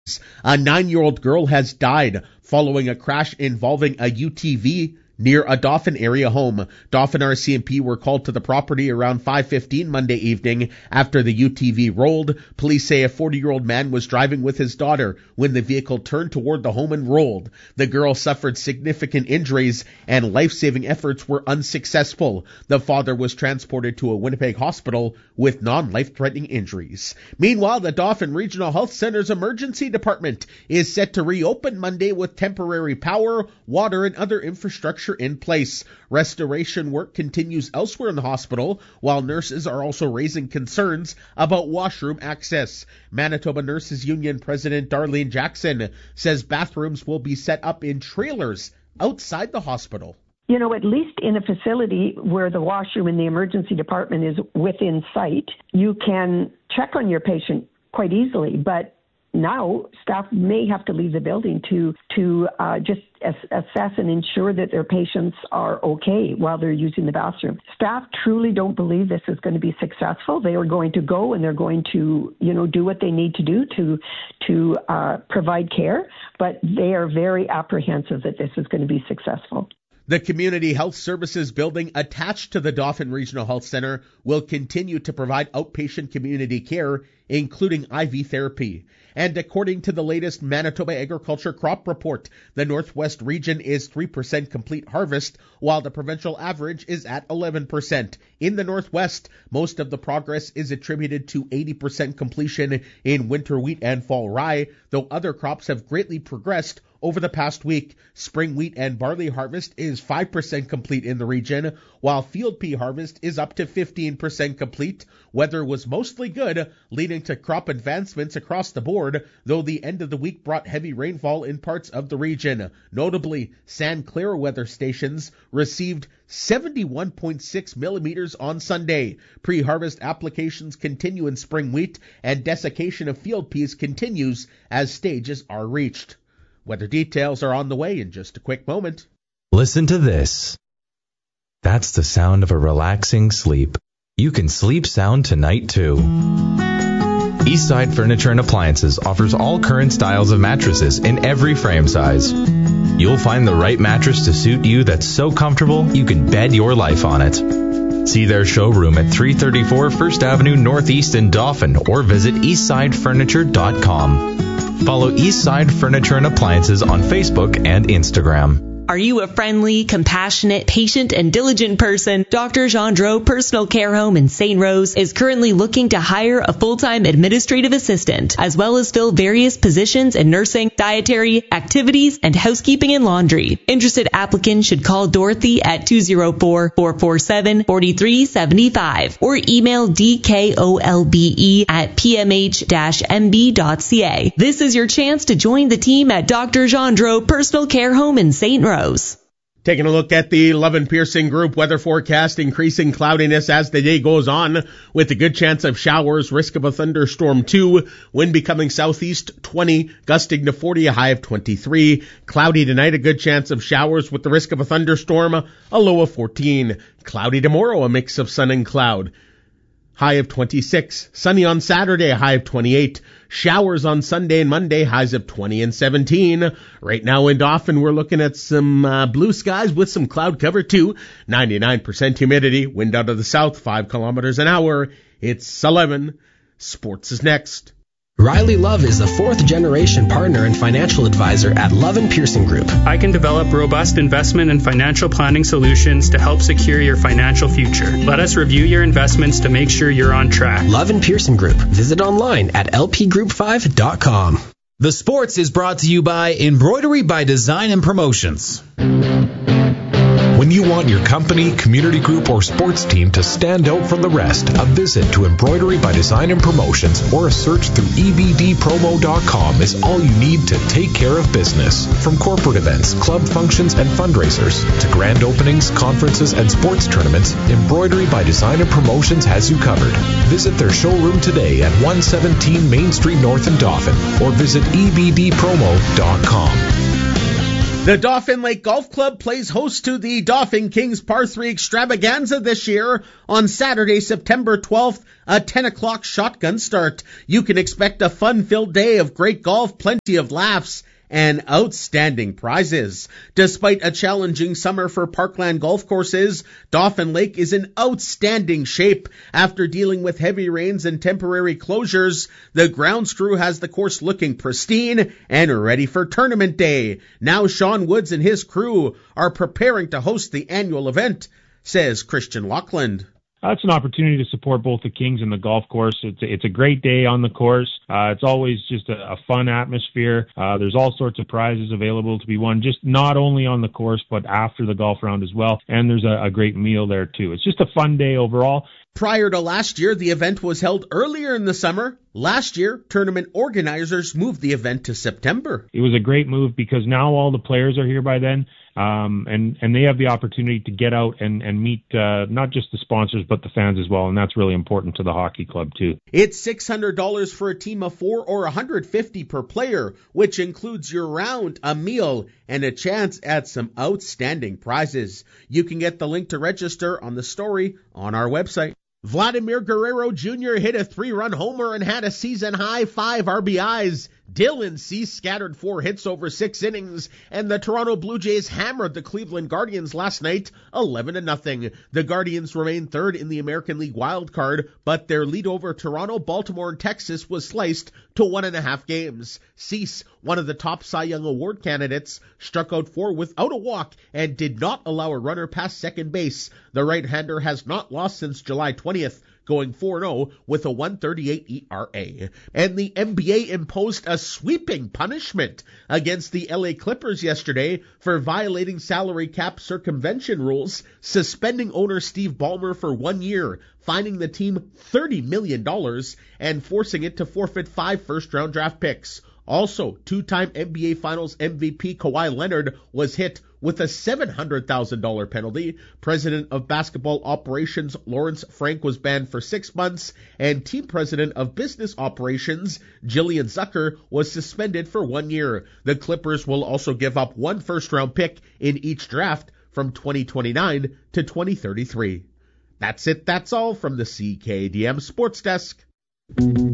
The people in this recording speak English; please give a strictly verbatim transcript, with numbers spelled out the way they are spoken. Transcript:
A nine-year-old girl has died following a crash involving a U T V near a Dauphin area home. Dauphin R C M P were called to the property around five fifteen Monday evening after the U T V rolled. Police say a forty-year-old man was driving with his daughter when the vehicle turned toward the home and rolled. The girl suffered significant injuries and life-saving efforts were unsuccessful. The father was transported to a Winnipeg hospital with non-life-threatening injuries. Meanwhile, the Dauphin Regional Health Center's emergency department is set to reopen Monday with temporary power, water, and other infrastructure in place. Restoration work continues elsewhere in the hospital, while nurses are also raising concerns about washroom access. Manitoba Nurses Union President Darlene Jackson says bathrooms will be set up in trailers outside the hospital. You know, at least in a facility where the washroom in the emergency department is within sight, you can check on your patient quite easily, but now staff may have to leave the building to to uh, just as, assess and ensure that their patients are okay while they're using the bathroom. Staff truly don't believe this is going to be successful. They are going to go and they're going to, you know, do what they need to do to to uh, provide care, but they are very apprehensive that this is going to be successful. The Community Health Services building attached to the Dauphin Regional Health Center will continue to provide outpatient community care, including I V therapy. And according to the latest Manitoba Agriculture Crop Report, the Northwest region is three percent complete harvest, while the provincial average is at eleven percent. In the Northwest, most of the progress is attributed to eighty percent completion in winter wheat and fall rye, though other crops have greatly progressed over the past week. Spring wheat and barley harvest is five percent complete in the region, while field pea harvest is up to fifteen percent complete. Weather was mostly good, leading to crop advancements across the board, though the end of the week brought heavy rainfall in parts of the region. Notably, San Clara weather stations received seventy-one point six millimeters on Sunday. Pre-harvest applications continue in spring wheat, and desiccation of field peas continues as stages are reached. Weather details are on the way in just a quick moment. Listen to this. That's the sound of a relaxing sleep. You can sleep sound tonight, too. Eastside Furniture and Appliances offers all current styles of mattresses in every frame size. You'll find the right mattress to suit you that's so comfortable you can bed your life on it. See their showroom at three thirty-four First Avenue Northeast in Dauphin or visit eastside furniture dot com. Follow Eastside Furniture and Appliances on Facebook and Instagram. Are you a friendly, compassionate, patient, and diligent person? Doctor Gendreau Personal Care Home in Saint Rose is currently looking to hire a full-time administrative assistant, as well as fill various positions in nursing, dietary, activities, and housekeeping and laundry. Interested applicants should call Dorothy at two oh four, four four seven, four three seven five or email d k o l b e at p m h dash m b dot c a. This is your chance to join the team at Doctor Gendreau Personal Care Home in Saint Rose. Taking a look at the Love and Pearson Group weather forecast, increasing cloudiness as the day goes on with a good chance of showers, risk of a thunderstorm too. Wind becoming southeast twenty, gusting to forty, a high of twenty-three. Cloudy tonight, a good chance of showers with the risk of a thunderstorm, a low of fourteen. Cloudy tomorrow, a mix of sun and cloud. High of twenty-six. Sunny on Saturday, a high of twenty-eight. Showers on Sunday and Monday, highs of twenty and seventeen. Right now in Dauphin, we're looking at some uh, blue skies with some cloud cover too. ninety-nine percent humidity, wind out of the south, five kilometers an hour. It's eleven. Sports is next. Riley Love is a fourth-generation partner and financial advisor at Love and Pearson Group. I can develop robust investment and financial planning solutions to help secure your financial future. Let us review your investments to make sure you're on track. Love and Pearson Group. Visit online at l p group five dot com. The Sports is brought to you by Embroidery by Design and Promotions. When you want your company, community group, or sports team to stand out from the rest, a visit to Embroidery by Design and Promotions or a search through e b d promo dot com is all you need to take care of business. From corporate events, club functions, and fundraisers to grand openings, conferences, and sports tournaments, Embroidery by Design and Promotions has you covered. Visit their showroom today at one seventeen Main Street North in Dauphin or visit e b d promo dot com. The Dauphin Lake Golf Club plays host to the Dauphin Kings Par three Extravaganza this year on Saturday, September twelfth, a ten o'clock shotgun start. You can expect a fun-filled day of great golf, plenty of laughs, and outstanding prizes. Despite a challenging summer for Parkland golf courses, Dauphin Lake is in outstanding shape. After dealing with heavy rains and temporary closures, the grounds crew has the course looking pristine and ready for tournament day. Now Sean Woods and his crew are preparing to host the annual event, says Christian Lockland. That's an opportunity to support both the Kings and the golf course. It's a, it's a great day on the course. Uh, it's always just a, a fun atmosphere. Uh, there's all sorts of prizes available to be won, just not only on the course, but after the golf round as well. And there's a, a great meal there too. It's just a fun day overall. Prior to last year, the event was held earlier in the summer. Last year, tournament organizers moved the event to September. It was a great move because now all the players are here by then. Um, and, and they have the opportunity to get out and, and meet, uh, not just the sponsors, but the fans as well. And that's really important to the hockey club too. It's six hundred dollars for a team of four or one hundred fifty dollars per player, which includes your round, a meal, and a chance at some outstanding prizes. You can get the link to register on the story on our website. Vladimir Guerrero Junior hit a three-run homer and had a season-high five R B Is. Dylan Cease scattered four hits over six innings, and the Toronto Blue Jays hammered the Cleveland Guardians last night, eleven to nothing. The Guardians remain third in the American League wild card, but their lead over Toronto, Baltimore, and Texas was sliced to one and a half games. Cease, one of the top Cy Young Award candidates, struck out four without a walk and did not allow a runner past second base. The right-hander has not lost since July twentieth. Going four and oh with a one thirty-eight E R A. And the N B A imposed a sweeping punishment against the L A Clippers yesterday for violating salary cap circumvention rules, suspending owner Steve Ballmer for one year, fining the team thirty million dollars, and forcing it to forfeit five first-round draft picks. Also, two-time N B A Finals M V P Kawhi Leonard was hit with a seven hundred thousand dollars penalty. President of Basketball Operations Lawrence Frank was banned for six months, and Team President of Business Operations Jillian Zucker was suspended for one year. The Clippers will also give up one first-round pick in each draft from twenty twenty-nine to twenty thirty-three. That's it, that's all from the C K D M Sports Desk.